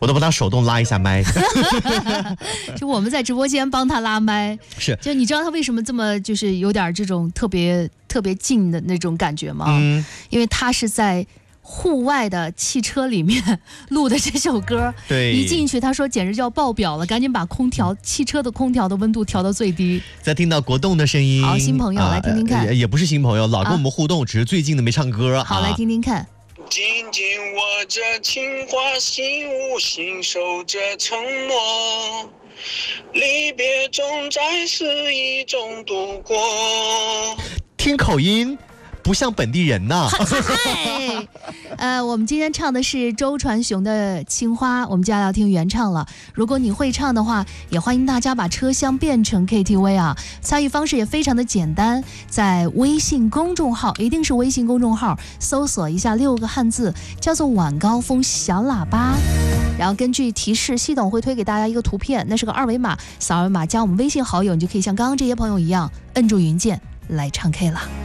我都帮他手动拉一下麦。 就我们在直播间帮他拉麦， 是， 就你知道他为什么这么就是有点这种特别近的那种感觉吗？因为他是在户外的汽车里面录的这首歌， 对， 一进去他说简直就要爆表了，赶紧把汽车的空调的温度调到最低。 再听到国栋的声音， 好，新朋友来听听看， 也不是新朋友，老跟我们互动，只是最近的没唱歌。 好，来听听看。 紧紧握着情话，心无心守着承诺，离别终在失意中度过。 听口音不像本地人呐。 我们今天唱的是周传雄的《青花》，我们接下来要听原唱了。如果你会唱的话，也欢迎大家把车厢变成 KTV 啊！参与方式也非常的简单，在微信公众号，一定是微信公众号，搜索一下6个汉字，叫做晚高峰小喇叭。然后根据提示，系统会推给大家一个图片，那是个二维码，扫二维码加我们微信好友，你就可以像刚刚这些朋友一样，摁住云键来唱 K 了。